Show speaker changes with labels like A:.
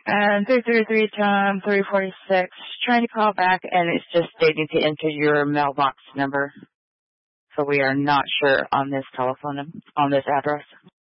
A: And 333 Tom 346, trying to call back, and it's just stating to enter your mailbox number. So we are not sure on this telephone, on this address.